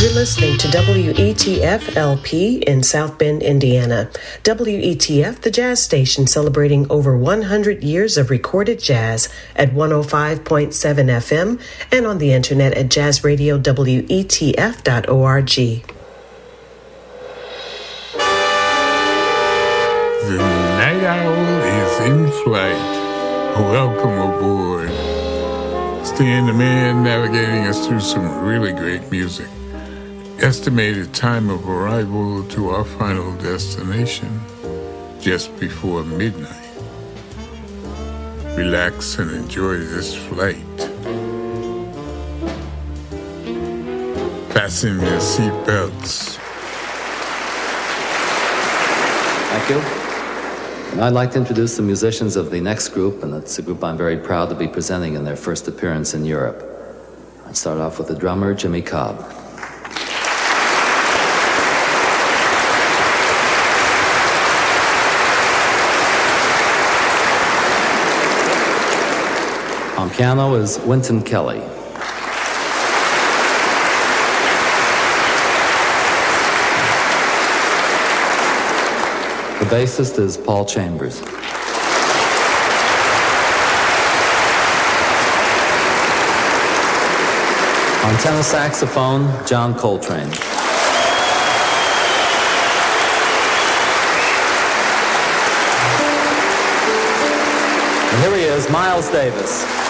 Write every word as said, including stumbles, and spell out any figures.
You're listening to W E T F L P in South Bend, Indiana. W E T F, the jazz station celebrating over one hundred years of recorded jazz at one oh five point seven F M and on the internet at jazz radio W E T F dot org. The Night Owl is in flight. Welcome aboard. Stan the Man navigating us through some really great music. Estimated time of arrival to our final destination, just before midnight. Relax and enjoy this flight. Fasten your seatbelts. Thank you. And I'd like to introduce the musicians of the next group, and it's a group I'm very proud to be presenting in their first appearance in Europe. I'd start off with the drummer, Jimmy Cobb. On piano is Wynton Kelly. The bassist is Paul Chambers. On tenor saxophone, John Coltrane. And here he is, Miles Davis.